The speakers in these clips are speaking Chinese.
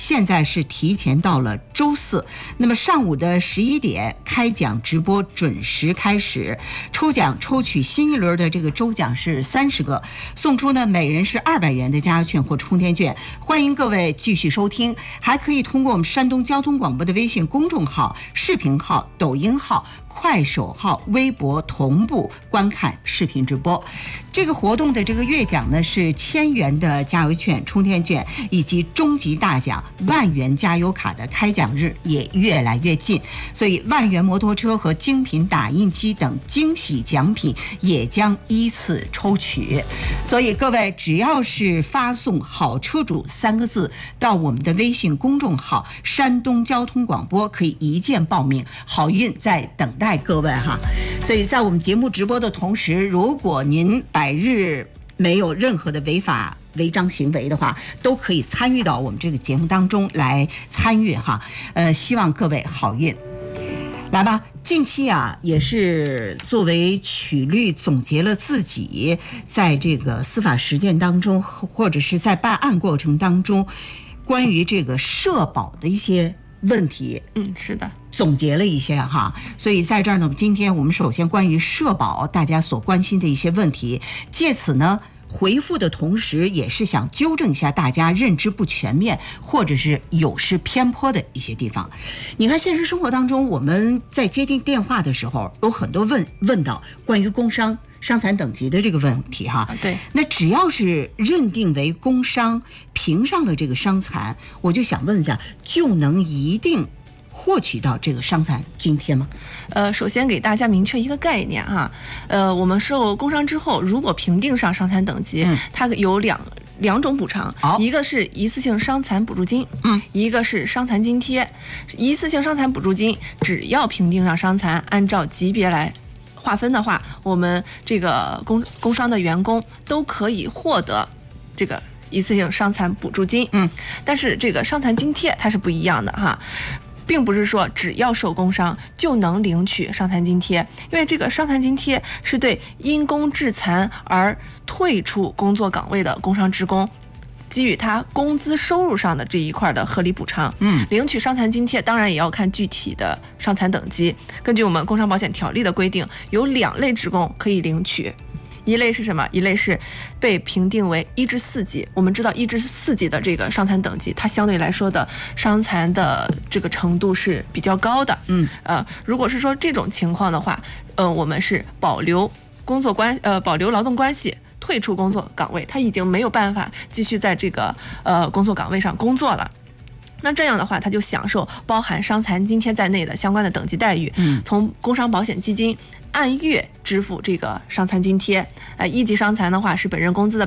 现在是提前到了周四。那么上午的11点开奖直播准时开始，抽奖抽取新一轮的这个周奖是30个，送出呢每人是200元的加油券或充电券。欢迎各位继续收听，还可以通过我们山东交通广播的微信公众号、视频号、抖音号、快手号、微博同步观看视频直播。这个活动的这个月奖呢是1000元的加油券、充电券，以及终极大奖10000元加油卡的开奖日也越来越近，所以10000元摩托车和精品打印机等惊喜奖品也将依次抽取。所以各位只要是发送好车主3个字到我们的微信公众号山东交通广播，可以一键报名，好运在等待各位哈。所以在我们节目直播的同时，如果您百日没有任何的违法违章行为的话，都可以参与到我们这个节目当中来参与哈。希望各位好运。来吧，近期啊，也是作为曲律总结了自己在这个司法实践当中，或者是在办案过程当中，关于这个社保的一些问题， 是的， 总结了一些哈。所以在这儿呢，今天我们首先关于社保大家所关心的一些问题，借此呢回复的同时，也是想纠正一下大家认知不全面或者是有失偏颇的一些地方。你看现实生活当中，我们在接听电话的时候，有很多问到关于工伤伤残等级的这个问题哈。 对， 那只要是认定为工伤，评上了这个伤残，我就想问一下，就能一定获取到这个伤残津贴吗？ 首先给大家明确一个概念哈，我们受工伤之后，如果评定上伤残等级，它有两种补偿，一个是一次性伤残补助金，一个是伤残津贴。一次性伤残补助金，只要评定上伤残，按照级别来划分的话，我们这个工伤的员工都可以获得这个一次性伤残补助金。但是这个伤残津贴它是不一样的哈。并不是说只要受工伤就能领取伤残津贴，因为这个伤残津贴是对因公致残而退出工作岗位的工伤职工给予他工资收入上的这一块的合理补偿。领取伤残津贴当然也要看具体的伤残等级。根据我们工伤保险条例的规定，有2类职工可以领取。一类是什么？一类是被评定为1至4级。我们知道1至4级的这个伤残等级，它相对来说的伤残的这个程度是比较高的。如果是说这种情况的话，我们是保留劳动关系，退出工作岗位，他已经没有办法继续在这个工作岗位上工作了。那这样的话，他就享受包含伤残津贴在内的相关的等级待遇。从工伤保险基金按月支付这个伤残津贴。1级伤残的话是本人工资的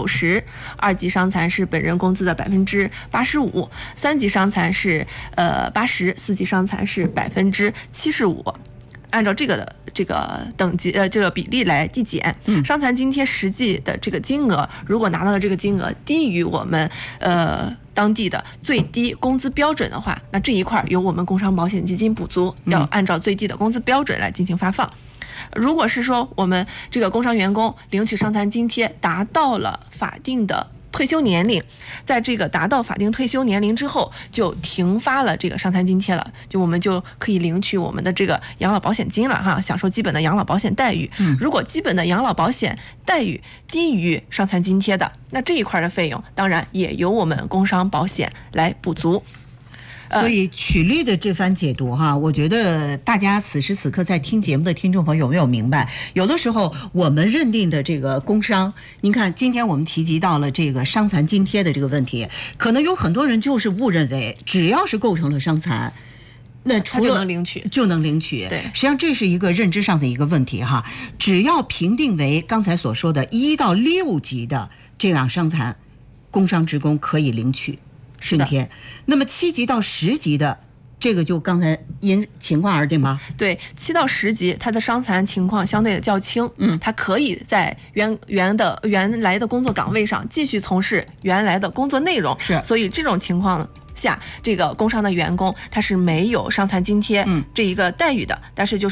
90%，2级伤残是本人工资的85%，3级伤残是80%，4级伤残是75%。按照这个等级这个比例来递减。伤残津贴实际的这个金额，如果拿到的这个金额低于我们当地的最低工资标准的话，那这一块由我们工伤保险基金补足，要按照最低的工资标准来进行发放。如果是说我们这个工伤员工领取伤残津贴达到了法定的退休年龄，在这个达到法定退休年龄之后，就停发了这个伤残津贴了，我们就可以领取我们的这个养老保险金了哈，享受基本的养老保险待遇。如果基本的养老保险待遇低于伤残津贴的，那这一块的费用当然也由我们工伤保险来补足。 所以曲律的这番解读哈，我觉得大家此时此刻在听节目的听众朋友有没有明白？有的时候我们认定的这个工伤，您看今天我们提及到了这个伤残津贴的这个问题，可能有很多人就是误认为只要是构成了伤残，那除了就能领取。 对，实际上这是一个认知上的一个问题哈。只要评定为刚才所说的1到6级的这样伤残，工伤职工可以领取津贴。那么7级到10级的，这个就刚才因情况而定吧？ 对，7到10级，它的伤残情况相对的较轻，它可以在原来的工作岗位上继续从事原来的工作内容。 是， 所以这种情况下，这个工伤的员工他是没有伤残津贴这一个待遇的，但是就是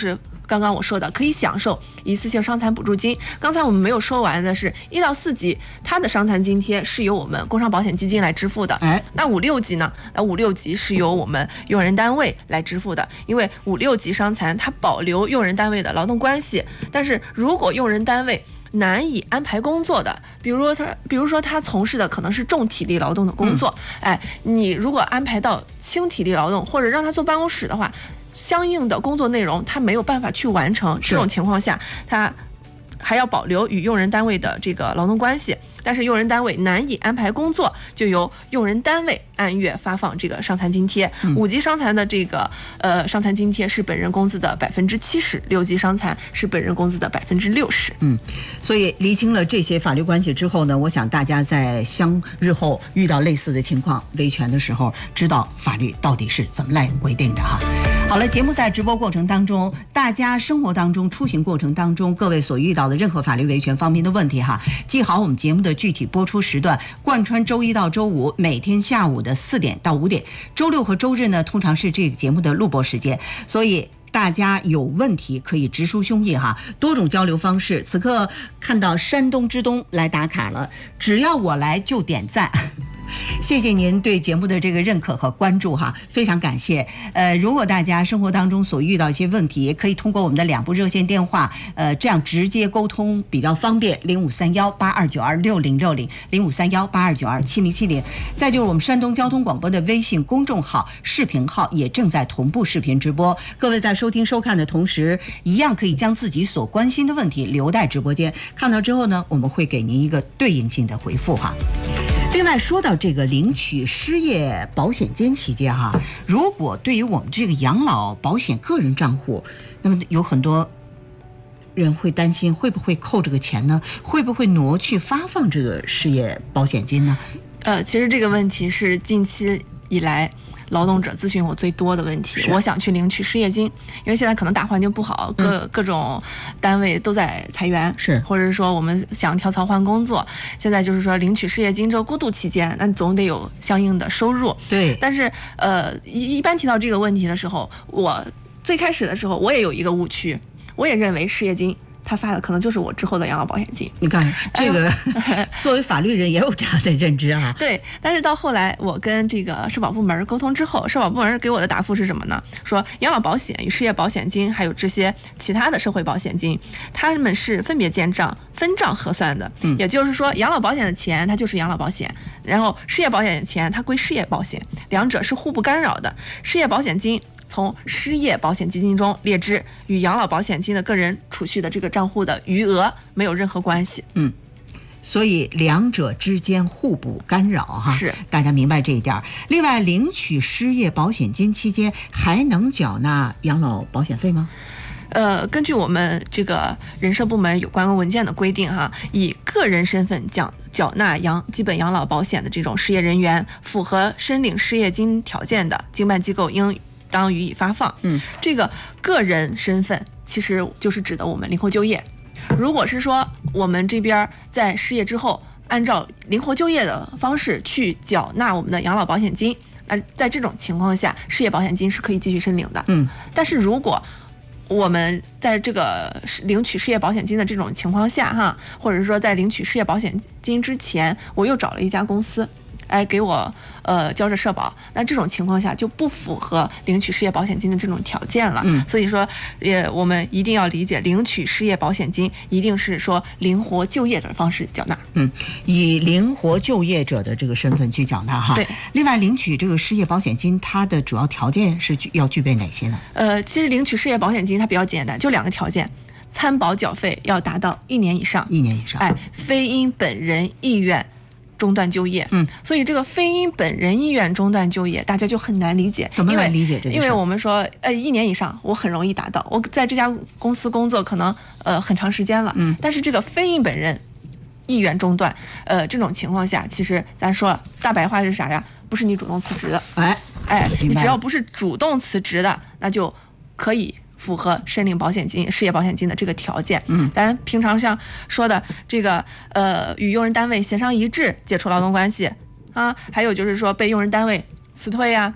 刚刚我说的可以享受一次性伤残补助金。刚才我们没有说完的是1到4级，它的伤残津贴是由我们工伤保险基金来支付的。那5、6级呢？那5、6级是由我们用人单位来支付的，因为5、6级伤残它保留用人单位的劳动关系，但是如果用人单位难以安排工作的，比如说他从事的可能是重体力劳动的工作，你如果安排到轻体力劳动，或者让他坐办公室的话，相应的工作内容他没有办法去完成，这种情况下他还要保留与用人单位的这个劳动关系，但是用人单位难以安排工作，就由用人单位按月发放这个伤残津贴。5级伤残的这个伤残津贴是本人工资的70%，6级伤残是本人工资的60%。 所以厘清了这些法律关系之后呢，我想大家在日后遇到类似的情况维权的时候，知道法律到底是怎么来规定的哈。好了，节目在直播过程当中，大家生活当中出行过程当中，各位所遇到的任何法律维权方面的问题哈，记好我们节目的具体播出时段，贯穿周1到周5，每天下午的4点到5点，周6和周日呢，通常是这个节目的录播时间，所以大家有问题可以直抒胸臆哈，多种交流方式。此刻看到山东之东来打卡了，只要我来就点赞。谢谢您对节目的这个认可和关注哈，非常感谢。如果大家生活当中所遇到一些问题，可以通过我们的2部热线电话，这样直接沟通比较方便，053182926060 053182927070。再就是我们山东交通广播的微信公众号、视频号也正在同步视频直播。各位在收听收看的同时，一样可以将自己所关心的问题留在直播间，看到之后呢，我们会给您一个对应性的回复哈。另外说到这个领取失业保险金期间哈，如果对于我们这个养老保险个人账户，那么有很多人会担心会不会扣这个钱呢？会不会挪去发放这个失业保险金呢？ 其实这个问题是近期以来劳动者咨询我最多的问题。我想去领取失业金，因为现在可能大环境不好，各种单位都在裁员，或者是说我们想跳槽换工作，现在就是说领取失业金这个过渡期间，那总得有相应的收入。 对， 但是一般提到这个问题的时候，我最开始的时候我也有一个误区，我也认为失业金他发的可能就是我之后的养老保险金。 你看这个作为法律人也有这样的认知啊。 对，但是到后来我跟这个社保部门沟通之后，社保部门给我的答复是什么呢？说养老保险与失业保险金还有这些其他的社会保险金，他们是分别建账分账核算的。也就是说养老保险的钱它就是养老保险，然后失业保险的钱它归失业保险，两者是互不干扰的。失业保险金从失业保险基金中列支，与养老保险金的个人储蓄的这个账户的余额没有任何关系。 所以两者之间互不干扰哈， 是大家明白这一点。另外，领取失业保险金期间还能缴纳养老保险费吗？ 根据我们这个人社部门有关文件的规定哈，以个人身份缴纳基本养老保险的这种失业人员，符合申领失业金条件的，经办机构应当予以发放。这个个人身份其实就是指的我们灵活就业。如果是说我们这边在失业之后，按照灵活就业的方式去缴纳我们的养老保险金，那在这种情况下，失业保险金是可以继续申领的。但是如果我们在这个领取失业保险金的这种情况下哈，或者是说在领取失业保险金之前，我又找了一家公司给我交着社保，那这种情况下就不符合领取失业保险金的这种条件了。所以说我们一定要理解，领取失业保险金一定是说灵活就业的方式缴纳。 以灵活就业者的这个身份去缴纳哈。 对。 另外，领取这个失业保险金，它的主要条件是要具备哪些呢？ 其实领取失业保险金它比较简单，就2个条件。参保缴费要达到1年以上 ，1年以上。 非因本人意愿中断就业。所以这个非因本人意愿中断就业，大家就很难理解。 怎么来理解这个？ 因为我们说1年以上我很容易达到，我在这家公司工作可能很长时间了。但是这个非因本人意愿中断，这种情况下，其实咱说了大白话是啥呀？不是你主动辞职的。你只要不是主动辞职的，那就可以符合申领失业保险金的这个条件。咱平常像说的这个与用人单位协商一致解除劳动关系啊，还有就是说被用人单位辞退呀、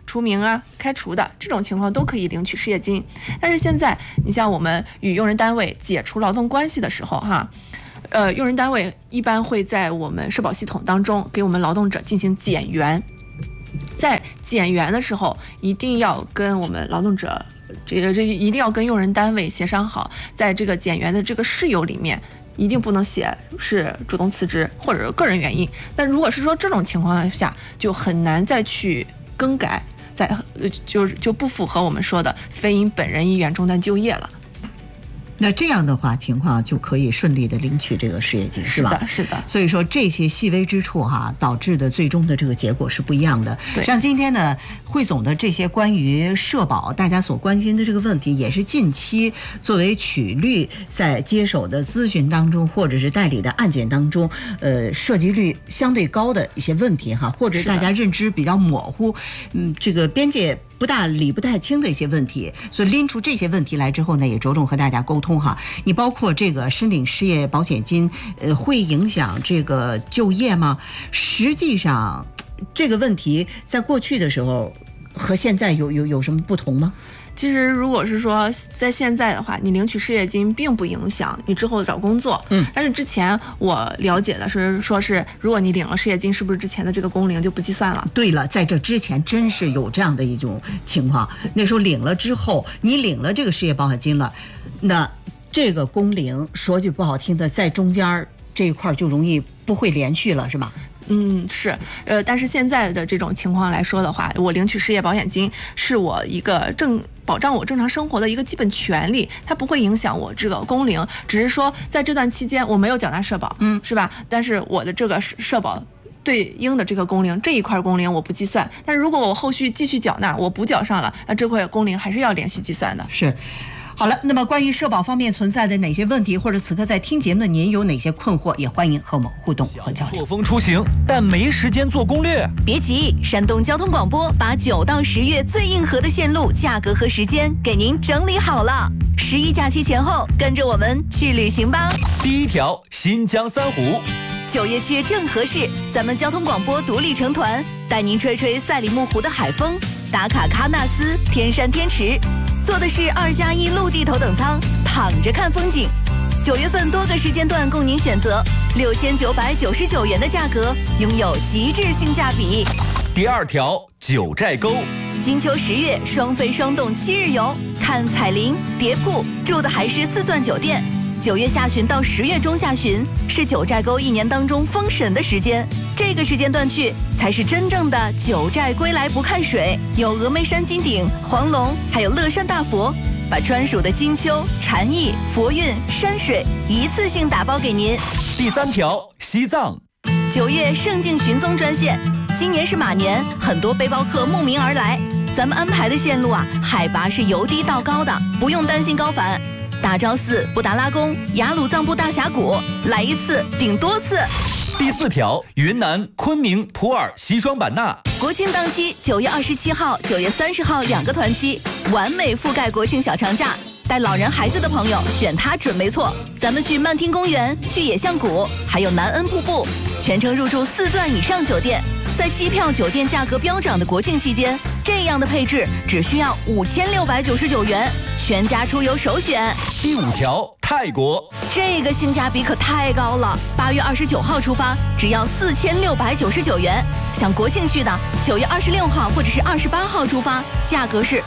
除名啊、开除的这种情况都可以领取失业金。但是现在你像我们与用人单位解除劳动关系的时候用人单位一般会在我们社保系统当中给我们劳动者进行减员，在减员的时候一定要跟我们劳动者这一定要跟用人单位协商好，在这个减员的这个事由里面一定不能写是主动辞职或者个人原因。但如果是说这种情况下，就很难再去更改，就不符合我们说的非因本人意愿中断就业了。 那这样的话情况就可以顺利的领取这个失业金，是吧？ 是的。 所以说这些细微之处导致的最终的这个结果是不一样的。像今天呢，汇总的这些关于社保大家所关心的这个问题，也是近期作为曲律在接手的咨询当中或者是代理的案件当中，涉及率相对高的一些问题或者大家认知比较模糊，这个边界理不太清的一些问题，所以拎出这些问题来之后呢，也着重和大家沟通你包括这个申领失业保险金，会影响这个就业吗？实际上，这个问题在过去的时候和现在有什么不同吗？ 其实如果是说在现在的话，你领取失业金并不影响你之后找工作。但是之前我了解的是说是，如果你领了失业金，是不是之前的这个工龄就不计算了？ 对了，在这之前真是有这样的一种情况，那时候领了之后，你领了这个失业保险金了，那这个工龄说句不好听的，在中间这一块就容易不会连续了，是吧？ 是，但是现在的这种情况来说的话，我领取失业保险金是我一个保障我正常生活的一个基本权利，它不会影响我这个工龄，只是说在这段期间我没有缴纳社保，是吧？但是我的这个社保对应的这个工龄这一块工龄我不计算，但是如果我后续继续缴纳，我补缴上了，那这块工龄还是要连续计算的。 是。好了，那么关于社保方面存在的哪些问题，或者此刻在听节目的您有哪些困惑，也欢迎和我们互动和交流。 错峰出行，但没时间做攻略， 别急，山东交通广播把9到10月最硬核的线路、价格和时间给您整理好了。11假期前后，跟着我们去旅行吧。 第一条，新疆三湖 ，9月去正合适，咱们交通广播独立成团，带您吹吹赛里木湖的海风，打卡喀纳斯、天山天池。坐的是2+1陆地头等舱，躺着看风景。9月份多个时间段供您选择，6999元的价格，拥有极致性价比。 第二条，九寨沟， 金秋10月双飞双动7日游，看彩林、蝶瀑，住的还是4钻酒店。9月下旬到10月中下旬是九寨沟1年当中封神的时间，这个时间段去才是真正的九寨归来不看水，有峨眉山金顶、黄龙，还有乐山大佛，把专属的金秋、禅意、佛韵、山水一次性打包给您。 第三条，西藏 ，9月圣境寻踪专线，今年是马年，很多背包客慕名而来，咱们安排的线路海拔是由低到高的，不用担心高反。大昭寺、布达拉宫、雅鲁藏布大峡谷，来一次顶多次。 第四条，云南昆明、普洱、西双版纳， 国庆档期9月27号、9月30号2个团期，完美覆盖国庆小长假。带老人孩子的朋友选它准没错。咱们去曼听公园，去野象谷，还有南恩瀑布，全程入住4钻以上酒店。在机票、酒店价格飙涨的国庆期间，这样的配置只需要5699元，全家出游首选。 第五条，泰国， 这个性价比可太高了，8月29号出发，只要4699元。想国庆去的，9月26号或者是28号出发，价格是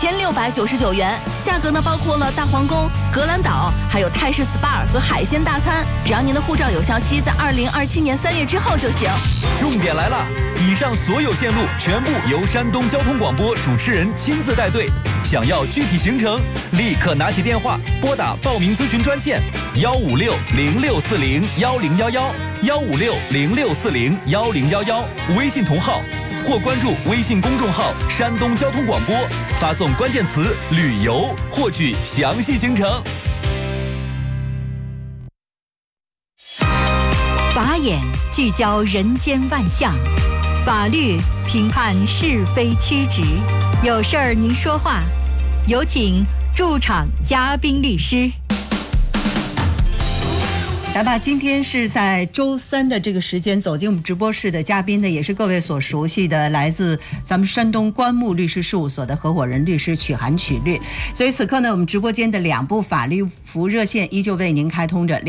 5699元。价格呢包括了大皇宫、格兰岛，还有泰式 SPA 和海鲜大餐。只要您的护照有效期在2027年3月之后就行。 重点来了，以上所有线路全部由山东交通广播主持人亲自带队。想要具体行程，立刻拿起电话拨打报名咨询专线15606401011，15606401011，微信同号或关注微信公众号山东交通广播，发送关键词旅游获取详细行程。 法眼聚焦人间万象，法律评判是非曲直，有事儿您说话，有请驻场嘉宾律师。 来吧，今天是在周三的这个时间走进我们直播室的嘉宾呢，也是各位所熟悉的，来自咱们山东关木律师事务所的合伙人律师曲涵曲律。所以此刻呢，我们直播间的2部法律服务热线依旧为您开通着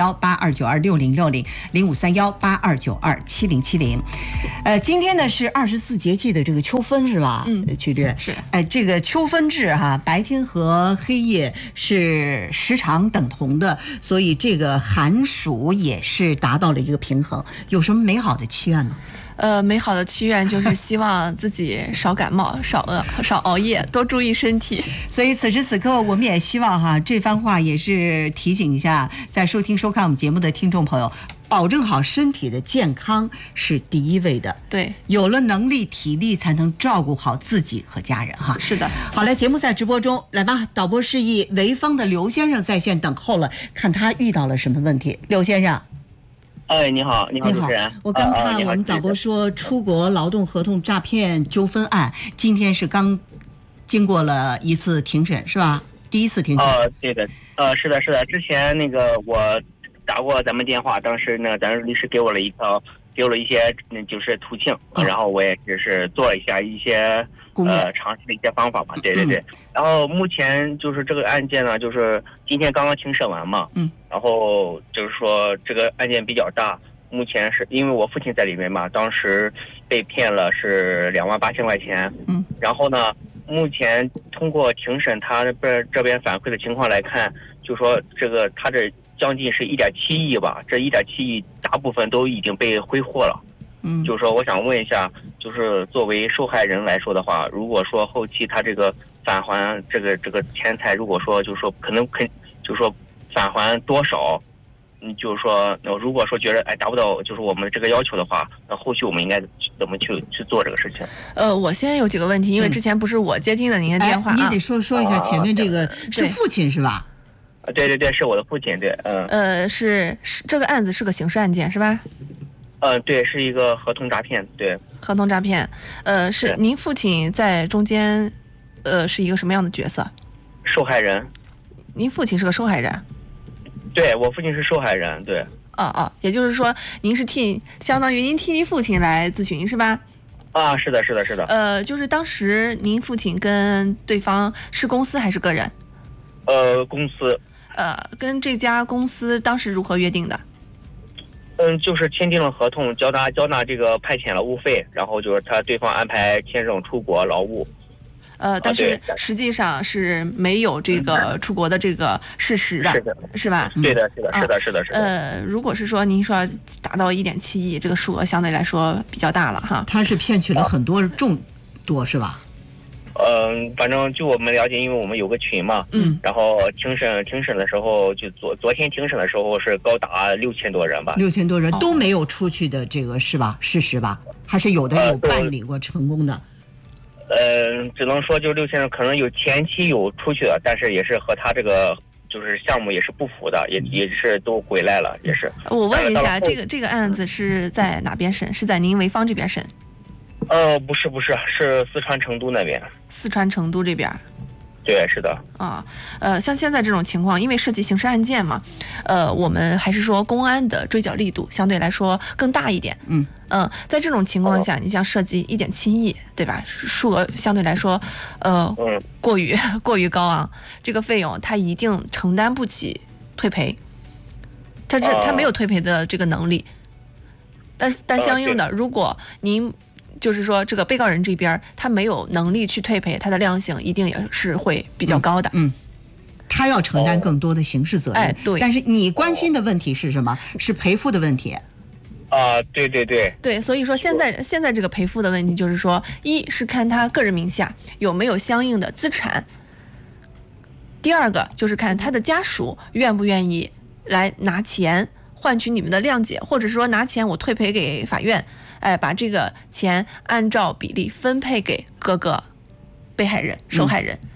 0531826060，053182927070。今天呢是24节气的这个秋分是吧？曲律是。 这个秋分制哈，白天和黑夜是时长等同的，所以这个寒暑也是达到了一个平衡。有什么美好的祈愿吗？ 美好的祈愿就是希望自己少感冒、少熬夜，多注意身体。 所以此时此刻，我们也希望哈，这番话也是提醒一下在收听收看我们节目的听众朋友，保证好身体的健康是第一位的。 对， 有了能力、体力，才能照顾好自己和家人哈。 是的。 好嘞，节目在直播中，来吧，导播示意潍坊的刘先生在线等候了，看他遇到了什么问题。刘先生。 你好，主持人。 我刚看我们导播说，出国劳动合同诈骗纠纷案，今天是刚经过了一次庭审，是吧？第一次庭审。 对的，是的。之前那个我打过咱们电话，当时呢，咱律师给我了一些就是途径，然后我也只是做了一些尝试的一些方法吧。对。然后目前就是这个案件呢，就是今天刚刚庭审完嘛。然后就是说这个案件比较大，目前是因为我父亲在里面嘛，当时被骗了是28000块钱。然后呢，目前通过庭审他这边反馈的情况来看，就说这个他这将近是1.7亿吧，这1.7亿大部分都已经被挥霍了。就是说我想问一下，就是作为受害人来说的话，如果说后期他这个返还这个钱财，如果说就是说就是说返还多少，就是说如果说觉得达不到就是我们这个要求的话，那后续我们应该怎么去做这个事情？ 我先有几个问题，因为之前不是我接听的您的电话， 你得说一下前面这个是父亲是吧？ 对，是我的父亲。对， 是这个案子是个刑事案件是吧？ 对，是一个合同诈骗。对， 合同诈骗。是您父亲在中间，是一个什么样的角色？ 受害人。 您父亲是个受害人？ 对，我父亲是受害人。对。 也就是说，您是相当于您替您父亲来咨询是吧？ 是的。 就是当时您父亲跟对方是公司还是个人？ 公司。 跟这家公司当时如何约定的？ 就是签订了合同，交纳这个派遣劳务费，然后就是对方安排签证出国劳务。 但是实际上是没有这个出国的这个事实的，是吧？ 对的，是的。 如果是说您说达到1.7亿，这个数额相对来说比较大了哈。 他是骗取了很多多是吧？ 反正就我们了解，因为我们有个群嘛，然后庭审的时候，就昨天庭审的时候是高达6000多人吧 ，6000多人都没有出去的这个是吧？事实吧？还是有的有办理过成功的？ 只能说就6000人，可能有前期有出去的，但是也是和他这个就是项目也是不符的，也是都回来了，也是。 我问一下，这个案子是在哪边审？是在您潍坊这边审？ 不是，是四川成都那边。 四川成都这边。 对，是的。 像现在这种情况，因为涉及刑事案件嘛，我们还是说公安的追缴力度相对来说更大一点。在这种情况下，你像涉及1.7亿，对吧？数额相对来说，过于高昂，这个费用他一定承担不起退赔，他没有退赔的这个能力。但相应的，如果您就是说这个被告人这边他没有能力去退赔，他的量刑一定也是会比较高的。 他要承担更多的刑事责任。 对。 但是你关心的问题是什么？是赔付的问题。 对， 所以说现在这个赔付的问题就是说，一是看他个人名下有没有相应的资产，第二个就是看他的家属愿不愿意来拿钱换取你们的谅解，或者说拿钱我退赔给法院，把这个钱按照比例分配给各个被害人、受害人。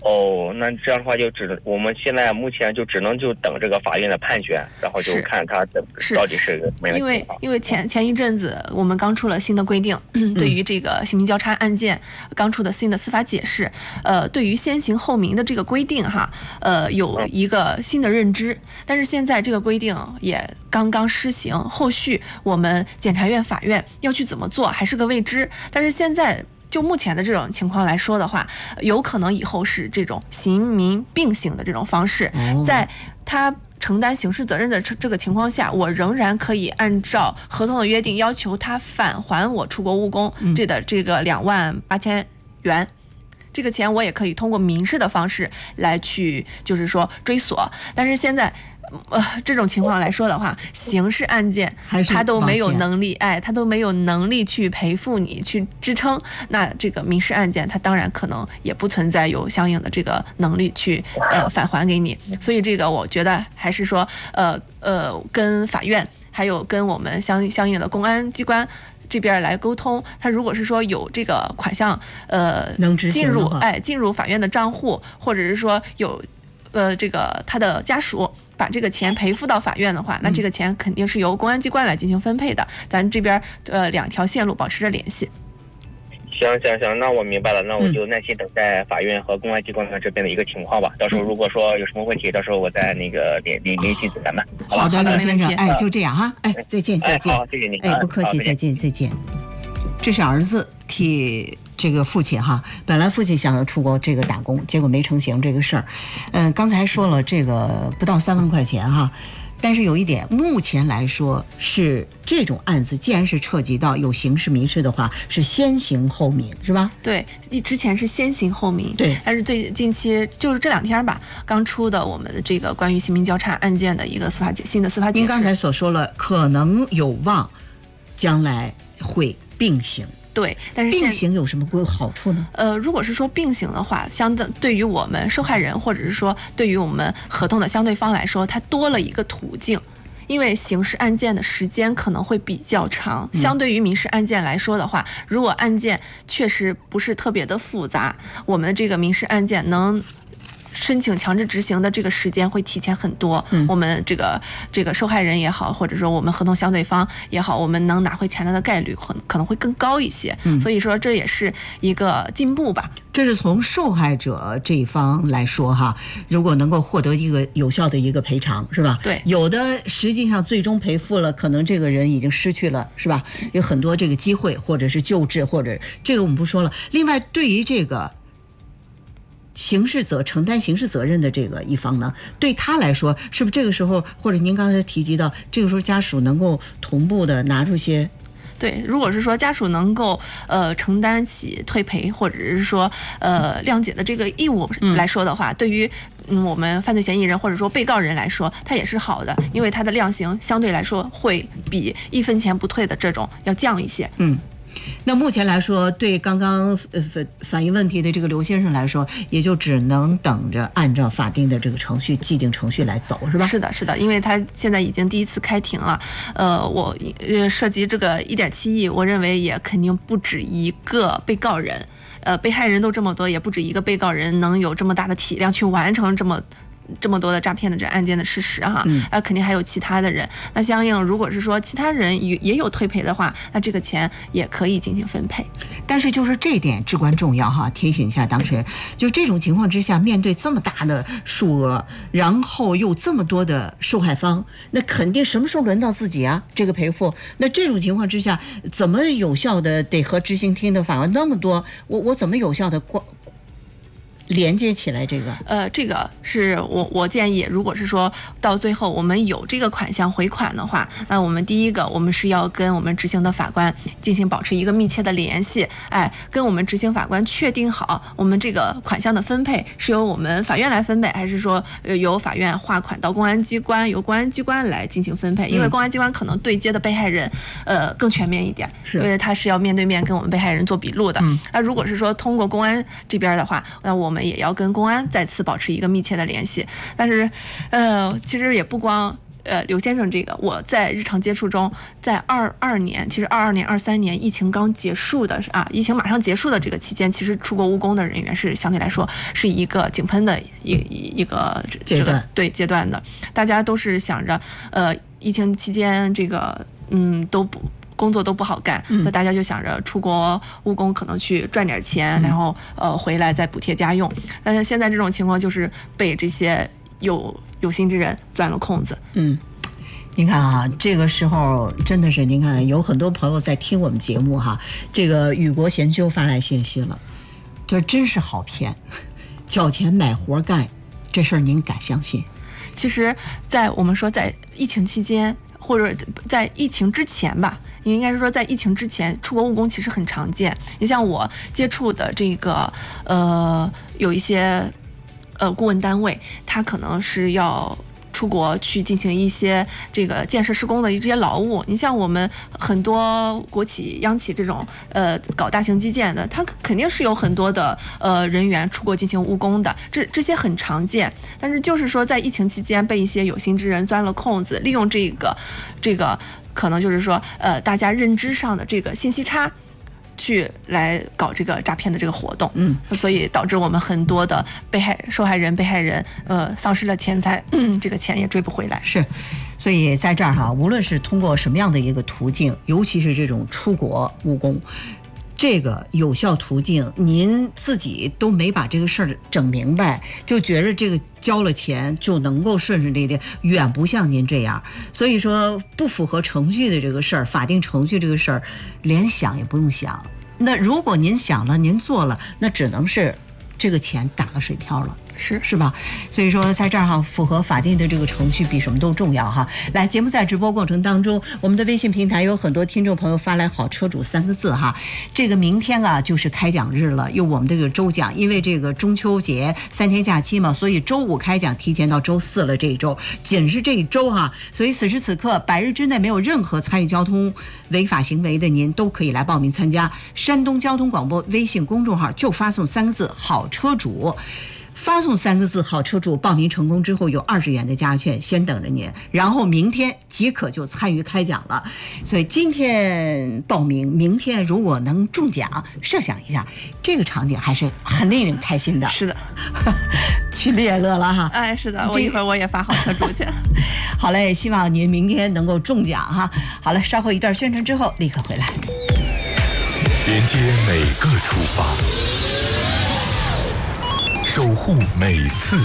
哦，那这样的话我们现在目前就只能等这个法院的判决，然后就看他到底是个什么样的情况。 因为前一阵子我们刚出了新的规定，对于这个刑民交叉案件刚出的新的司法解释，对于先刑后明的这个规定有一个新的认知，但是现在这个规定也刚刚施行，后续我们检察院、法院要去怎么做还是个未知，但是现在。就目前的这种情况来说的话，有可能以后是这种刑民并行的这种方式，在他承担刑事责任的这个情况下，我仍然可以按照合同的约定要求他返还我出国务工这个28000元。这个钱我也可以通过民事的方式来去，就是说追索。但是现在，这种情况来说的话，刑事案件他都没有能力，他都没有能力去赔付你去支撑。那这个民事案件，他当然可能也不存在有相应的这个能力去返还给你。所以这个我觉得还是说，跟法院还有跟我们相应的公安机关。这边来沟通，他如果是说有这个款项， 能执行进入法院的账户，或者是说有，这个他的家属把这个钱赔付到法院的话，那这个钱肯定是由公安机关来进行分配的。咱这边2条线路保持着联系。 行，那我明白了，那我就耐心等待法院和公安机关这边的一个情况吧。到时候如果说有什么问题，到时候我再联系咱们。 好的，刘先生，就这样哈，再见。 好，谢谢您。 不客气，再见。这是儿子替这个父亲哈，本来父亲想要出国这个打工，结果没成行这个事儿。刚才说了这个不到3万块钱哈。但是有一点，目前来说是这种案子，既然是涉及到有刑事民事的话，是先刑后明，是吧？ 对，之前是先刑后明， 对。 但是最近期就是这2天吧，刚出的我们的这个关于刑民交叉案件的一个新的司法解释。 您刚才所说了，可能有望将来会并行。 对，但是并行有什么好处呢？ 如果是说并行的话，对于我们受害人或者是说对于我们合同的相对方来说，它多了一个途径。因为刑事案件的时间可能会比较长，相对于民事案件来说的话，如果案件确实不是特别的复杂，我们这个民事案件能申请强制执行的这个时间会提前很多，我们这个受害人也好，或者说我们合同相对方也好，我们能拿回钱的概率可能会更高一些。所以说这也是一个进步吧。 这是从受害者这一方来说哈，如果能够获得一个有效的一个赔偿，是吧？ 对， 有的实际上最终赔付了，可能这个人已经失去了，是吧？有很多这个机会，或者是救治，或者这个我们不说了。另外，对于这个承担刑事责任的这个一方呢，对他来说，是不是这个时候，或者您刚才提及到，这个时候家属能够同步的拿出些？ 对，如果是说家属能够承担起退赔或者是说谅解的这个义务来说的话，对于我们犯罪嫌疑人或者说被告人来说，他也是好的，因为他的量刑相对来说会比1分钱不退的这种要降一些。 那目前来说，对刚刚反映问题的这个刘先生来说，也就只能等着按照法定的这个既定程序来走，是吧？ 是的，因为他现在已经第一次开庭了，我涉及这个1.7亿，我认为也肯定不止一个被告人，被害人都这么多，也不止一个被告人能有这么大的体量去完成这么多的诈骗的这案件的事实哈，肯定还有其他的人。那相应如果是说其他人也有退赔的话，那这个钱也可以进行分配。 但是就是这点至关重要哈，提醒一下当事人，就这种情况之下，面对这么大的数额，然后又这么多的受害方，那肯定什么时候轮到自己啊？这个赔付，那这种情况之下，怎么有效的得和执行厅的法官那么多，我怎么有效的连接起来这个？ 这个是我建议，如果是说到最后我们有这个款项回款的话，那我们第一个我们是要跟我们执行的法官进行保持一个密切的联系，跟我们执行法官确定好我们这个款项的分配是由我们法院来分配，还是说由法院划款到公安机关，由公安机关来进行分配？因为公安机关可能对接的被害人更全面一点，因为他是要面对面跟我们被害人做笔录的。那如果是说通过公安这边的话，那我们也要跟公安再次保持一个密切的联系。但是其实也不光刘先生这个，我在日常接触中，在22年、23年疫情刚结束的疫情马上结束的这个期间，其实出国务工的人员是相对来说是一个井喷的一个阶段，对阶段的，大家都是想着疫情期间这个工作都不好干，所以大家就想着出国务工可能去赚点钱，然后回来再补贴家用。但是现在这种情况就是被这些有心之人钻了空子。 您看啊，这个时候真的是，您看有很多朋友在听我们节目哈。这个宇国贤修发来信息了，这真是好骗，交钱买活干，这事儿您敢相信？ 其实，我们说在疫情期间，或者在疫情之前吧，应该是说在疫情之前，出国务工其实很常见。你像我接触的这个有一些顾问单位，他可能是要出国去进行一些这个建设施工的这些劳务。你像我们很多国企、央企这种搞大型基建的，它肯定是有很多的人员出国进行务工的，这些很常见。但是就是说在疫情期间被一些有心之人钻了空子，利用这个可能就是说大家认知上的这个信息差，去来搞这个诈骗的这个活动，所以导致我们很多的受害人、被害人，丧失了钱财，这个钱也追不回来。 是，所以在这儿哈，无论是通过什么样的一个途径，尤其是这种出国务工，这个有效途径，您自己都没把这个事儿整明白，就觉得这个交了钱就能够顺顺利利，远不像您这样。所以说，不符合程序的这个事儿，法定程序这个事儿，连想也不用想。那如果您想了，您做了，那只能是这个钱打了水漂了。是吧？所以说在这儿哈，符合法定的这个程序比什么都重要哈。来，节目在直播过程当中，我们的微信平台有很多听众朋友发来好车主3个字哈。这个明天啊就是开奖日了，有我们这个周奖，因为这个中秋节3天假期嘛，所以周5开奖提前到周4了，这一周仅是这一周哈。所以此时此刻100日之内没有任何参与交通违法行为的，您都可以来报名参加。山东交通广播微信公众号就发送3个字好车主，发送3个字好车主，报名成功之后有20元的加券先等着您，然后明天即可就参与开奖了。所以今天报名，明天如果能中奖，设想一下这个场景还是很令人开心的。 是的， 曲丽也乐了哈。 哎，是的，我一会儿我也发好车主去。 好嘞，希望您明天能够中奖哈。好了，稍后一段宣传之后立刻回来。 连接每个出发，守护每次